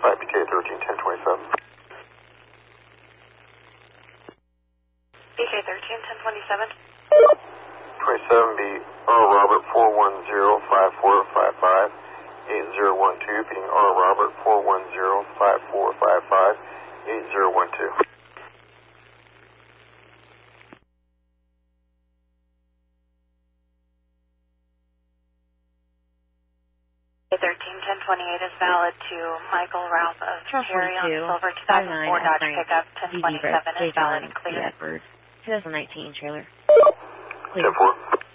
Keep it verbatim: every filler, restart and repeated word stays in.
five P K thirteen ten twenty-seven. P K thirteen ten twenty-seven. twenty-seven B Earl Robert four one zero five four five five eight zero one two, being Earl Robert four one zero five four five five eight zero one two. thirteen ten twenty-eight is valid to Michael Ralph of Terry on Silver two thousand four Dodge pickup. ten twenty-seven is valid and clear. twenty nineteen trailer. ten four.